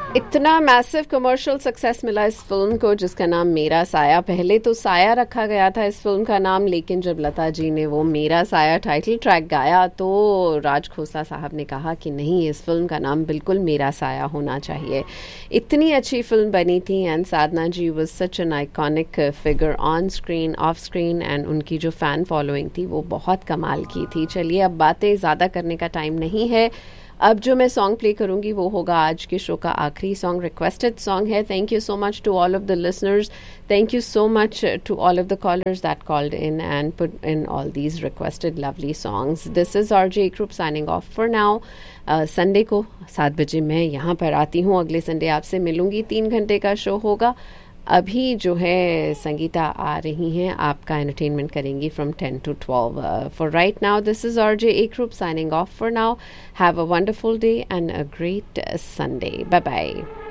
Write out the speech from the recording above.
इतना massive commercial success मिला इस फिल्म को जिसका नाम मेरा साया। पहले तो साया रखा गया था इस फिल्म का नाम, लेकिन जब लता जी ने वो मेरा साया टाइटल ट्रैक गाया तो राज खोसला साहब ने कहा कि नहीं, इस फिल्म का नाम बिल्कुल मेरा साया होना चाहिए। इतनी अच्छी फिल्म बनी थी and Sadhana ji was such an iconic figure on screen, of screen, and उनकी जो फ़ैन फॉलोइंग थी वो बहुत कमाल की थी। चलिए, अब बातें ज़्यादा करने का टाइम नहीं है। अब जो मैं सॉन्ग प्ले करूंगी वो होगा आज के शो का आखिरी सॉन्ग, रिक्वेस्टेड सॉन्ग है। Thank you so much to all of the listeners, thank you so much to all of the callers that called in and put in all these requested lovely songs. This is RJ group signing off for now. Sunday को 7 बजे मैं यहाँ पर आती हूँ, अगले Sunday आपसे मिलूंगी। 3 घंटे का शो होगा। अभी जो है संगीता आ रही हैं, आपका एंटरटेनमेंट करेंगी from 10 to 12. For right now, this is RJ A group signing off for now. Have a wonderful day and a great Sunday. Bye bye.